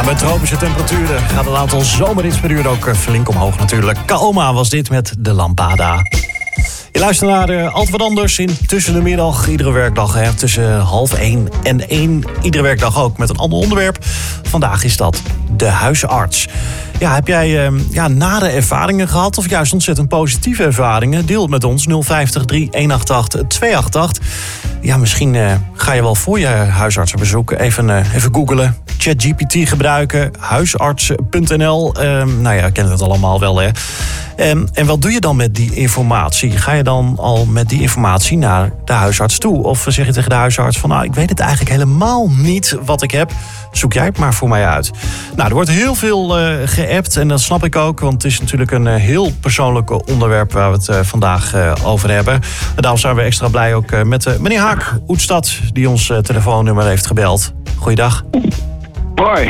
Met tropische temperaturen gaat het aantal zomerhits per uur ook flink omhoog natuurlijk. Kaoma was dit met de Lambada. Je luistert naar Alt wat anders in Tussen de Middag. Iedere werkdag tussen 12:30 en 1. Iedere werkdag ook met een ander onderwerp. Vandaag is dat de huisarts. Ja, heb jij nare ervaringen gehad of juist ontzettend positieve ervaringen? Deel het met ons 050 3188 288. Ja, misschien ga je wel voor je huisartsenbezoek even googlen. ChatGPT gebruiken, huisarts.nl. Je kent het allemaal wel, hè. En wat doe je dan met die informatie? Ga je dan al met die informatie naar de huisarts toe? Of zeg je tegen de huisarts van, ik weet het eigenlijk helemaal niet wat ik heb. Zoek jij het maar voor mij uit. Nou, er wordt heel veel geappt en dat snap ik ook. Want het is natuurlijk een heel persoonlijk onderwerp waar we het vandaag over hebben. En daarom zijn we extra blij ook met meneer Haak Oetstad, die ons telefoonnummer heeft gebeld. Goeiedag. Hoi.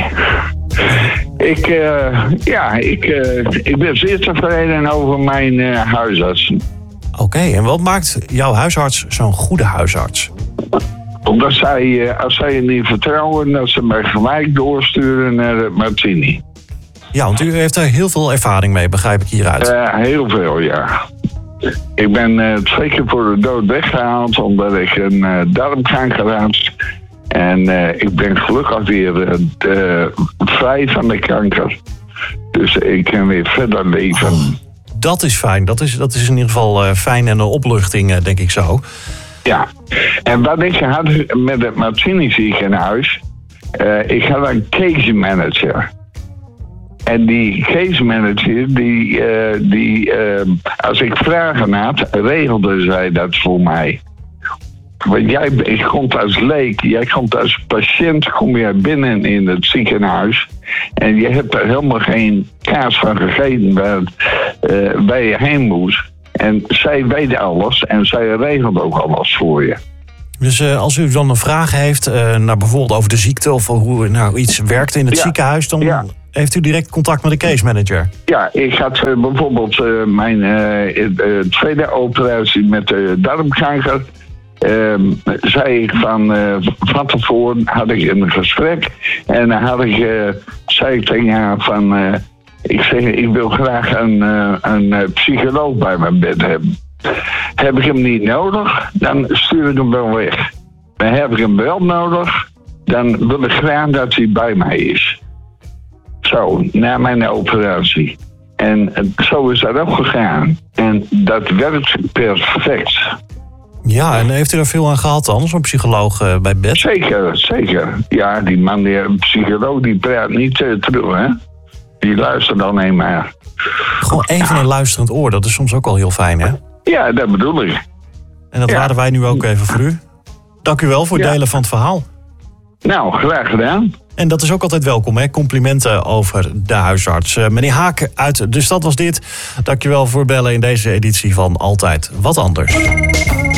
Ik ben zeer tevreden over mijn huisarts. Oké, en wat maakt jouw huisarts zo'n goede huisarts? Omdat zij, als zij je niet vertrouwen, dat ze mij gelijk doorsturen naar de Martini. Ja, want u heeft er heel veel ervaring mee, begrijp ik hieruit. Heel veel, ja. Ik ben 2 keer voor de dood weggehaald omdat ik een darmkanker had. En ik ben gelukkig weer vrij van de kanker. Dus ik kan weer verder leven. Oh, dat is fijn. Dat is in ieder geval fijn en een opluchting, denk ik zo. Ja. En wat ik had met het Martini ziekenhuis... ik had een case manager. En die case manager, als ik vragen had, regelde zij dat voor mij. Want ik komt als leek, jij komt als patiënt, kom jij binnen in het ziekenhuis en je hebt er helemaal geen kaas van gegeten waar je heen moet. En zij weet alles en zij regelt ook alles voor je. Dus als u dan een vraag heeft naar bijvoorbeeld over de ziekte of hoe nou iets werkt in het ziekenhuis, dan heeft u direct contact met de case manager? Ja, ik had bijvoorbeeld mijn tweede operatie met de darmkanker. Zei ik van tevoren had ik een gesprek en dan zei ik tegen haar van ik wil graag een psycholoog bij mijn bed hebben. Heb ik hem niet nodig, dan stuur ik hem wel weg. Maar heb ik hem wel nodig, dan wil ik graag dat hij bij mij is. Zo, na mijn operatie. En zo is dat ook gegaan. En dat werkt perfect. Ja, en heeft u er veel aan gehad dan, zo'n psycholoog bij bed? Zeker. Ja, die man, een psycholoog, die praat niet terug, hè. Die luistert alleen maar. Gewoon even een luisterend oor, dat is soms ook al heel fijn, hè? Ja, dat bedoel ik. En dat waren wij nu ook even voor u. Dank u wel voor het delen van het verhaal. Nou, graag gedaan. En dat is ook altijd welkom, hè? Complimenten over de huisarts. Meneer Haak uit de stad was dit. Dank je wel voor bellen in deze editie van Altijd Wat Anders.